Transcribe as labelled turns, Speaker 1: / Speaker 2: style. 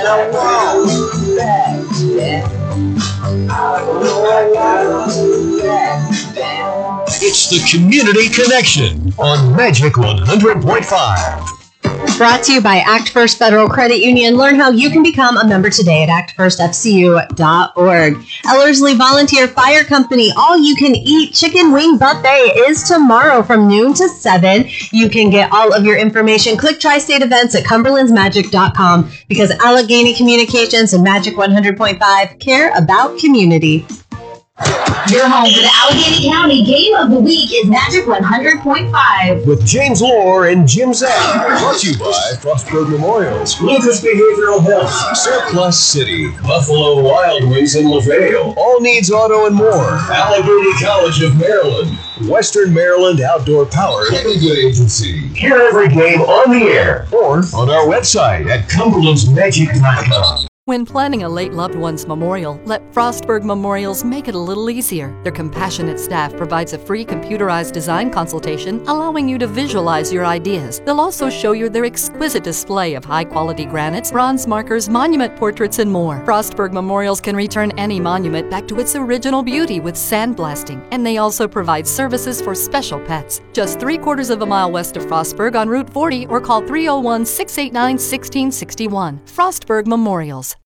Speaker 1: It's the Community Connection on Magic 100.5.
Speaker 2: Brought to you by Act First Federal Credit Union. Learn how you can become a member today at actfirstfcu.org. Ellerslie Volunteer Fire Company all-you-can-eat chicken wing buffet is tomorrow from noon to 7. You can get all of your information. Click Tri-State Events at cumberlandsmagic.com because Allegheny Communications and Magic 100.5 care about community.
Speaker 3: Your home for the Allegheny County Game of the Week is Magic 100.5.
Speaker 1: With James Lohr and Jim Zach. Brought to you by Frostburg Memorials, Lucas Behavioral Health, Surplus City, Buffalo Wild Wings in LaVale, All Needs Auto and more, Allegheny College of Maryland, Western Maryland Outdoor Power, Heavy Good Agency. Hear every game on the air or on our website at cumberlandsmagic.com.
Speaker 4: When planning a late loved one's memorial, let Frostburg Memorials make it a little easier. Their compassionate staff provides a free computerized design consultation, allowing you to visualize your ideas. They'll also show you their exquisite display of high-quality granites, bronze markers, monument portraits, and more. Frostburg Memorials can return any monument back to its original beauty with sandblasting, and they also provide services for special pets. Just 3/4 of a mile west of Frostburg on Route 40 or call 301-689-1661. Frostburg Memorials.